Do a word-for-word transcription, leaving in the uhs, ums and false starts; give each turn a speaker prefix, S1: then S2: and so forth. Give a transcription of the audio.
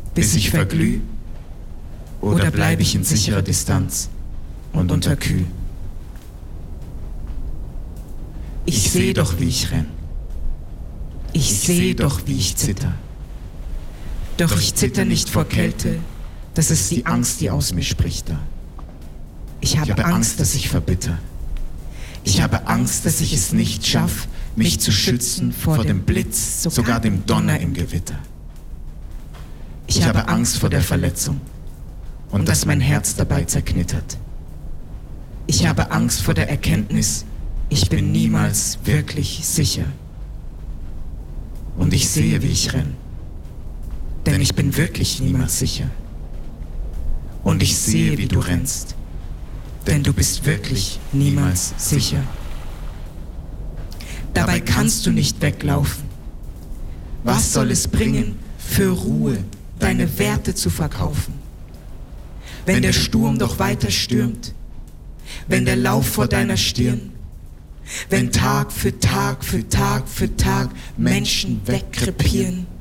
S1: bis ich verglüh? Oder bleib ich in sicherer Distanz und unterkühl? Ich seh doch, wie ich renn. Ich seh doch, wie ich zitter. Doch ich zitter nicht vor Kälte, das ist die Angst, die aus mir spricht da. Ich habe Angst, dass ich verbitter. Ich habe Angst, dass ich es nicht schaffe, mich zu schützen vor dem Blitz, sogar dem Donner im Gewitter. Ich habe Angst vor der Verletzung und dass mein Herz dabei zerknittert. Ich habe Angst vor der Erkenntnis, ich bin niemals wirklich sicher. Und ich sehe, wie ich renn, denn ich bin wirklich niemals sicher. Und ich sehe, wie du rennst, denn du bist wirklich niemals sicher. Dabei kannst du nicht weglaufen. Was soll es bringen, für Ruhe deine Werte zu verkaufen? Wenn der Sturm doch weiter stürmt, wenn der Lauf vor deiner Stirn, wenn Tag für Tag für Tag für Tag Menschen wegkrepieren,